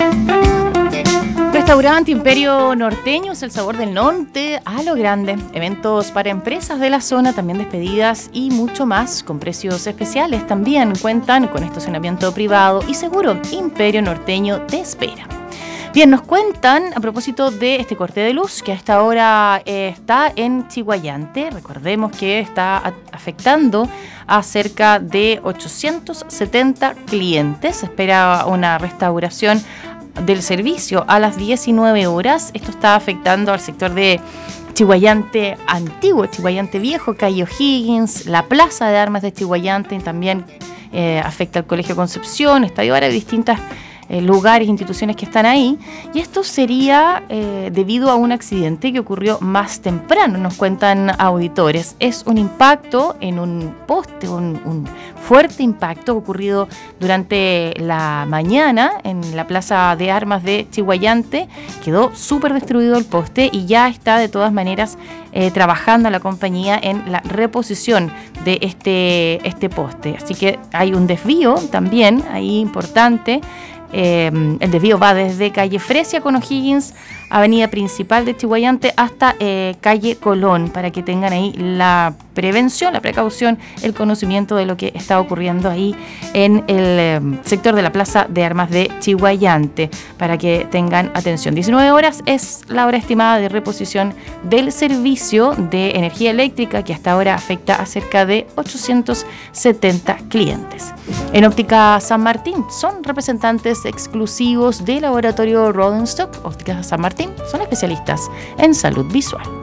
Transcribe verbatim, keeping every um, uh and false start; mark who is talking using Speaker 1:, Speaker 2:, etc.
Speaker 1: Restaurante Imperio Norteño es el sabor del norte a lo grande. Eventos para empresas de la zona, también despedidas y mucho más, con precios especiales. También cuentan con estacionamiento privado y seguro. Imperio Norteño te espera. Bien, nos cuentan a propósito de este corte de luz que a esta hora eh, está en Chiguayante. Recordemos que está a- afectando a cerca de ochocientos setenta clientes. Se espera una restauración del servicio a las diecinueve horas. Esto está afectando al sector de Chiguayante Antiguo, Chiguayante Viejo, calle O'Higgins, la Plaza de Armas de Chiguayante, y también eh, afecta al Colegio Concepción, Estadio Ara, distintas eh, lugares, instituciones que están ahí. Y esto sería eh, debido a un accidente que ocurrió más temprano, nos cuentan auditores. Es un impacto en un poste, un, un fuerte impacto ocurrido durante la mañana en la Plaza de Armas de Chiguayante. Quedó súper destruido el poste y ya está de todas maneras eh, trabajando la compañía en la reposición de este, este poste. Así que hay un desvío también ahí importante. Eh, el desvío va desde calle Fresia con O'Higgins, avenida principal de Chiguayante, hasta eh, calle Colón, para que tengan ahí la prevención, la precaución, el conocimiento de lo que está ocurriendo ahí en el eh, sector de la Plaza de Armas de Chiguayante, para que tengan atención. diecinueve horas es la hora estimada de reposición del servicio de energía eléctrica, que hasta ahora afecta a cerca de ochocientos setenta clientes. En Óptica San Martín son representantes exclusivos del laboratorio Rodenstock. Óptica San Martín son especialistas en salud visual.